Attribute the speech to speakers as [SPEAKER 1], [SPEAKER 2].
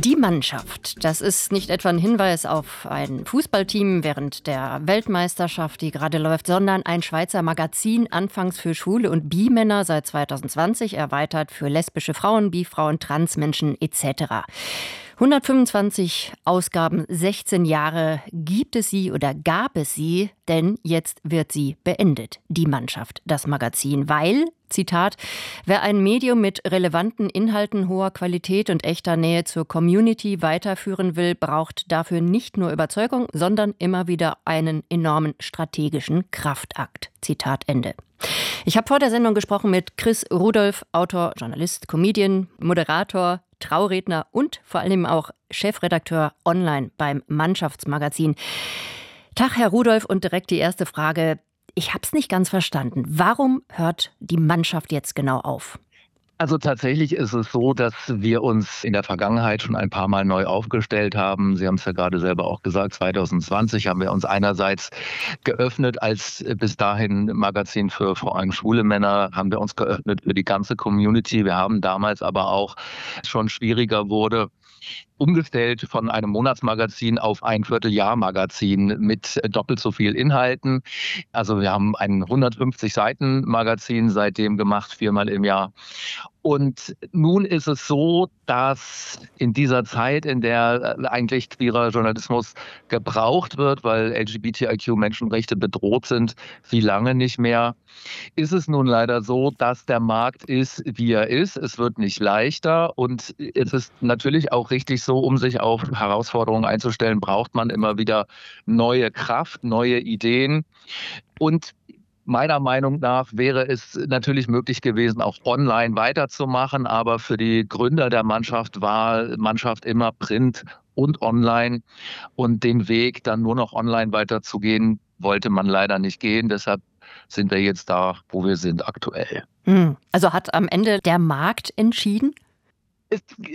[SPEAKER 1] Die Mannschaft, das ist nicht etwa ein Hinweis auf ein Fußballteam während der Weltmeisterschaft, die gerade läuft, sondern ein Schweizer Magazin, anfangs für Schwule und Bi-Männer, seit 2020 erweitert für lesbische Frauen, Bi-Frauen, Transmenschen etc. 125 Ausgaben, 16 Jahre gibt es sie oder gab es sie, denn jetzt wird sie beendet, die Mannschaft, das Magazin, weil, Zitat, wer ein Medium mit relevanten Inhalten hoher Qualität und echter Nähe zur Community weiterführen will, braucht dafür nicht nur Überzeugung, sondern immer wieder einen enormen strategischen Kraftakt. Zitat Ende. Ich habe vor der Sendung gesprochen mit Chris Rudolph, Autor, Journalist, Comedian, Moderator, Trauredner und vor allem auch Chefredakteur online beim Mannschaftsmagazin. Tag, Herr Rudolph, und direkt die erste Frage. Ich habe es nicht ganz verstanden. Warum hört die Mannschaft jetzt genau auf?
[SPEAKER 2] Also tatsächlich ist es so, dass wir uns in der Vergangenheit schon ein paar Mal neu aufgestellt haben. Sie haben es ja gerade selber auch gesagt, 2020 haben wir uns einerseits geöffnet als bis dahin Magazin für vor allem schwule Männer, haben wir uns geöffnet für die ganze Community. Wir haben damals aber auch schon schwieriger wurde, umgestellt von einem Monatsmagazin auf ein Vierteljahr-Magazin mit doppelt so viel Inhalten. Also wir haben ein 150 Seiten Magazin seitdem gemacht, 4-mal im Jahr. Und nun ist es so, dass in dieser Zeit, in der eigentlich queerer Journalismus gebraucht wird, weil LGBTIQ-Menschenrechte bedroht sind, wie lange nicht mehr, ist es nun leider so, dass der Markt ist, wie er ist. Es wird nicht leichter und es ist natürlich auch richtig so, um sich auf Herausforderungen einzustellen, braucht man immer wieder neue Kraft, neue Ideen. Und meiner Meinung nach wäre es natürlich möglich gewesen, auch online weiterzumachen. Aber für die Gründer der Mannschaft war Mannschaft immer Print und online. Und den Weg dann nur noch online weiterzugehen, wollte man leider nicht gehen. Deshalb sind wir jetzt da, wo wir sind aktuell.
[SPEAKER 1] Also hat am Ende der Markt entschieden?
[SPEAKER 2] Es